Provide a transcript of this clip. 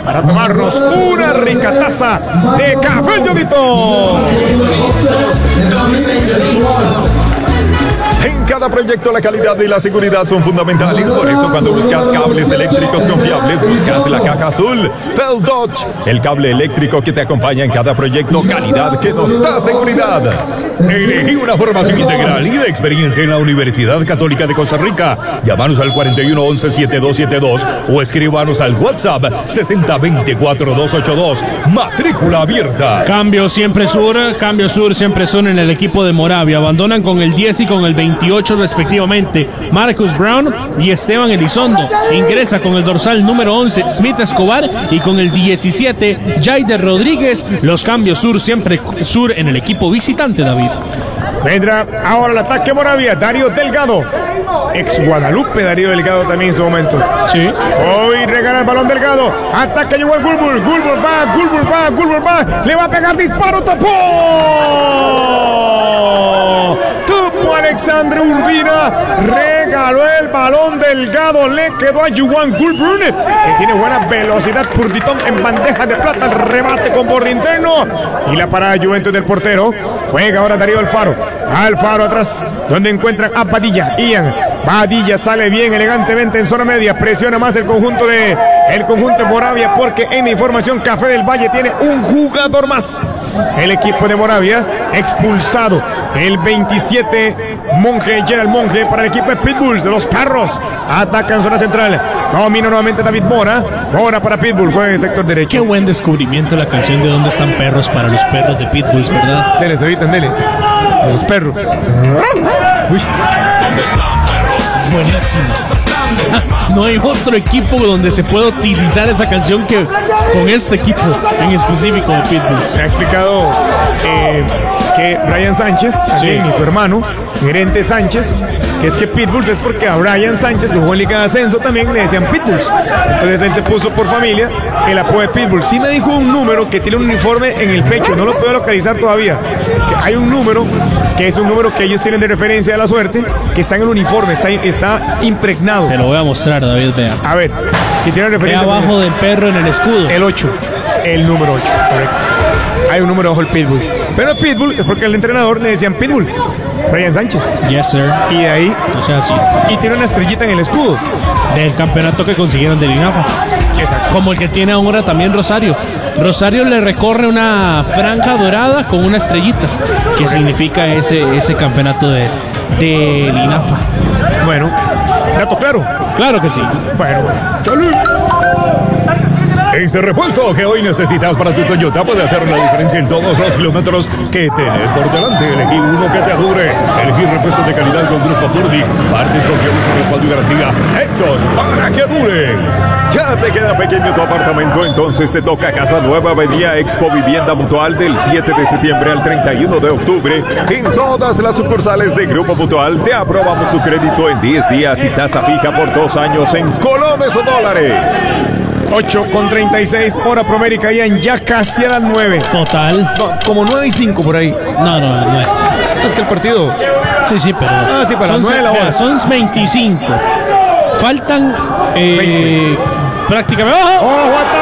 para tomarnos una rica taza de café El Yoguito. En cada proyecto la calidad y la seguridad son fundamentales, por eso cuando buscas cables eléctricos confiables, buscas la caja azul Fel Dodge, el cable eléctrico que te acompaña en cada proyecto, calidad que nos da seguridad. Elegí una formación integral y de experiencia en la Universidad Católica de Costa Rica. Llámanos al 4111-7272 o escríbanos al WhatsApp 6020-4282. Matrícula abierta. Cambio Sur siempre son en el equipo de Moravia. Abandonan con el 10 y con el 28 respectivamente Marcus Brown y Esteban Elizondo. Ingresa con el dorsal número 11 Smith Escobar y con el 17 Jaider Rodríguez. Los cambios siempre sur en el equipo visitante, David. Vendrá ahora el ataque Moravia, Darío Delgado. Ex Guadalupe, Darío Delgado también en su momento. Sí. Hoy regala el balón Delgado. Ataca Johan Gulbur. Gulbur va. Le va a pegar disparo. Tapó Alexandre Urbina. Regaló el balón Delgado. Le quedó a Johan Gulbur, que tiene buena velocidad. Purditón en bandeja de plata. El remate con borde interno. Y la parada de Juventus del portero. Juega ahora Darío Alfaro. Alfaro atrás, donde encuentran a Padilla. Ian Padilla sale bien elegantemente en zona media. Presiona más el conjunto de Moravia, porque en la información Café del Valle tiene un jugador más. El equipo de Moravia expulsado. El 27 Monje, Gerald Monje, para el equipo de Pitbulls de los Perros. Ataca en zona central. Domina nuevamente David Mora. Mora para Pitbull, juega en el sector derecho. Qué buen descubrimiento la canción de ¿Dónde están perros? Para los perros de Pitbulls, ¿verdad? Dele, David, dele. De los perros. Uy. Buenísimo. No hay otro equipo donde se pueda utilizar esa canción que con este equipo en específico de Pitbull. Se ha explicado que Brian Sánchez, también, y su hermano, Gerente Sánchez, que es que Pitbulls es porque a Brian Sánchez, que jugó en Liga de Ascenso, también le decían Pitbulls. Entonces él se puso por familia el apodo de Pitbull. Sí me dijo un número que tiene un uniforme en el pecho, no lo puedo localizar todavía. Que hay un número que es un número que ellos tienen de referencia de la suerte, que está en el uniforme, está impregnado. Se lo voy a mostrar, David, vea. A ver, que tiene referencia. Ve abajo del perro en el escudo. El 8, el número 8, correcto. Hay un número bajo el Pitbull. Pero Pitbull es porque al entrenador le decían Pitbull, Brian Sánchez. Yes, sir. Y de ahí. O sea, sí. Y tiene una estrellita en el escudo. Del campeonato que consiguieron del INAFA. Exacto. Como el que tiene ahora también Rosario. Rosario le recorre una franja dorada con una estrellita, que significa ese campeonato del INAFA. Bueno, dato claro. Claro que sí. Bueno, salud. Ese repuesto que hoy necesitas para tu Toyota puede hacer la diferencia en todos los kilómetros que tenés por delante. Elegí uno que te dure. Elegí repuestos de calidad con Grupo Purdy. Partes confiables con respaldo y garantía. Hechos para que duren. ¿Ya te queda pequeño tu apartamento? Entonces te toca Casa Nueva Avenida Expo Vivienda Mutual del 7 de septiembre al 31 de octubre. En todas las sucursales de Grupo Mutual te aprobamos su crédito en 10 días y tasa fija por 2 años en colones o dólares. 8:36 hora Promérica, ya casi a las 9. Total. No, como 9:05 por ahí. No. Es que el partido. Sí, pero. Sí, para las 9 la hora. Son 25. Faltan. Prácticamente. ¡Ojo! ¡Ojo,